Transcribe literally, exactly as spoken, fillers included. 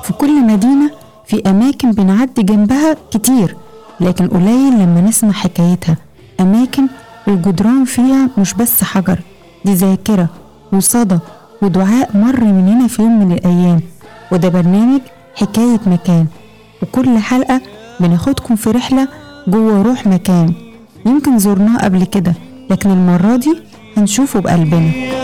في كل مدينة في أماكن بنعدي جنبها كتير، لكن قليل لما نسمع حكايتها. أماكن الجدران فيها مش بس حجر، دي ذاكرة وصدى ودعاء مر مننا في يوم من الأيام. وده برنامج حكاية مكان، وكل حلقة بناخدكم في رحلة جوه روح مكان يمكن زرناه قبل كده، لكن المرة دي هنشوفه بقلبنا.